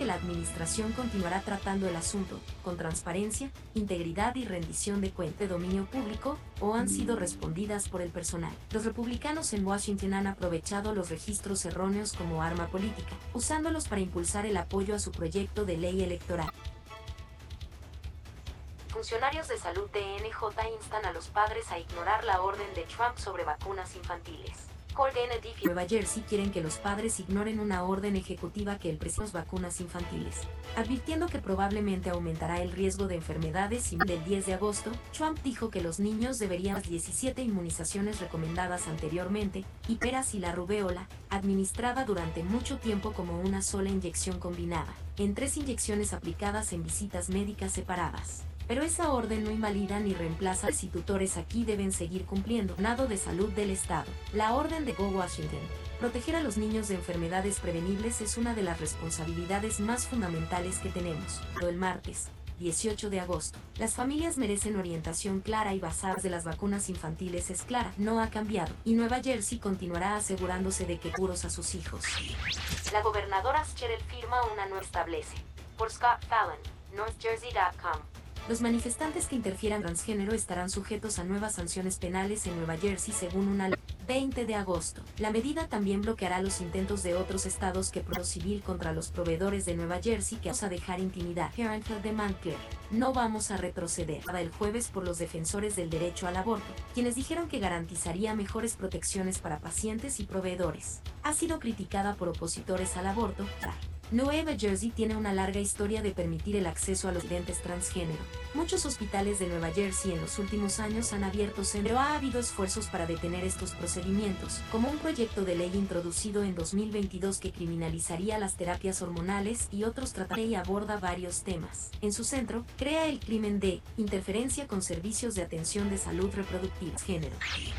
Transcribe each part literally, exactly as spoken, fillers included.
la administración continuará tratando el asunto con transparencia, integridad y rendición de cuentas de dominio público, o han sido respondidas por el personal. Los republicanos en Washington han aprovechado los registros erróneos como arma política, usándolos para impulsar el apoyo a su proyecto de ley electoral. Funcionarios de salud de N J instan a los padres a ignorar la orden de Trump sobre vacunas infantiles. Colgate y Nueva Jersey quieren que los padres ignoren una orden ejecutiva que el presidente las vacunas infantiles, advirtiendo que probablemente aumentará el riesgo de enfermedades. Y del diez de agosto, Trump dijo que los niños deberían las diecisiete inmunizaciones recomendadas anteriormente, y peras y la rubéola, administrada durante mucho tiempo como una sola inyección combinada, en tres inyecciones aplicadas en visitas médicas separadas. Pero esa orden no invalida ni reemplaza si tutores aquí deben seguir cumpliendo. Nado de salud del Estado. La orden de Go Washington. Proteger a los niños de enfermedades prevenibles es una de las responsabilidades más fundamentales que tenemos. El martes, dieciocho de agosto. Las familias merecen orientación clara y basada de las vacunas infantiles es clara, no ha cambiado, y Nueva Jersey continuará asegurándose de que puros a sus hijos. La gobernadora Cheryl firma una nueva establece. Por Scott Fallon, north jersey punto com. Los manifestantes que interfieran transgénero estarán sujetos a nuevas sanciones penales en Nueva Jersey según una ley. veinte de agosto. La medida también bloqueará los intentos de otros estados que pro civil contra los proveedores de Nueva Jersey que vamos a dejar intimidad. Parenthood de Montclair. No vamos a retroceder. El jueves por los defensores del derecho al aborto, quienes dijeron que garantizaría mejores protecciones para pacientes y proveedores. Ha sido criticada por opositores al aborto. Nueva Jersey tiene una larga historia de permitir el acceso a los residentes transgénero. Muchos hospitales de Nueva Jersey en los últimos años han abierto centros, pero ha habido esfuerzos para detener estos procedimientos, como un proyecto de ley introducido en dos mil veintidós que criminalizaría las terapias hormonales y otros tratados y aborda varios temas. En su centro, crea el crimen de interferencia con servicios de atención de salud reproductiva género.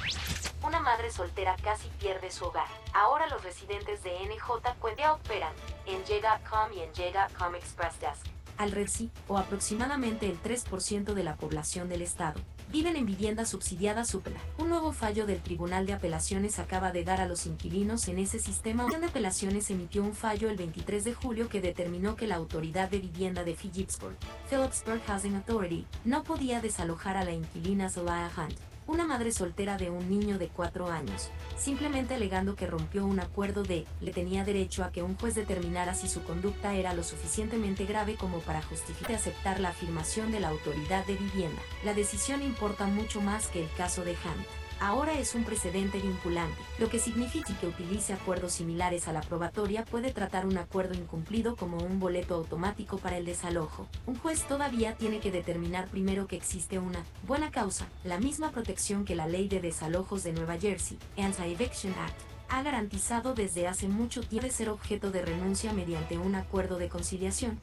Una madre soltera casi pierde su hogar. Ahora los residentes de N J ya operan en J punto com y en J punto com Express Desk. Al Redsi, o aproximadamente el tres por ciento de la población del estado, viven en viviendas subsidiadas supera. Un nuevo fallo del Tribunal de Apelaciones acaba de dar a los inquilinos en ese sistema. La Comisión de Apelaciones emitió un fallo el veintitrés de julio que determinó que la Autoridad de Vivienda de Phillipsburg, Phillipsburg Housing Authority, no podía desalojar a la inquilina Zelaya Hunt, una madre soltera de un niño de cuatro años, simplemente alegando que rompió un acuerdo de le tenía derecho a que un juez determinara si su conducta era lo suficientemente grave como para justificar aceptar la afirmación de la autoridad de vivienda. La decisión importa mucho más que el caso de Hunt. Ahora es un precedente vinculante, lo que significa que utilice acuerdos similares a la probatoria puede tratar un acuerdo incumplido como un boleto automático para el desalojo. Un juez todavía tiene que determinar primero que existe una buena causa, la misma protección que la Ley de Desalojos de Nueva Jersey, Anti-Eviction Act, ha garantizado desde hace mucho tiempo de ser objeto de renuncia mediante un acuerdo de conciliación.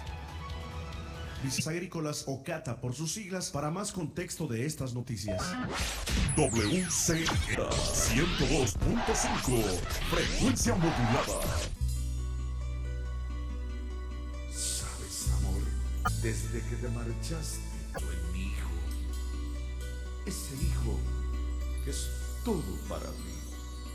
Licencias Agrícolas o CATA por sus siglas. Para más contexto de estas noticias. W C ciento dos punto cinco, frecuencia modulada. Sabes, amor, desde que te marchaste, en mi hijo. Ese hijo que es todo para mí.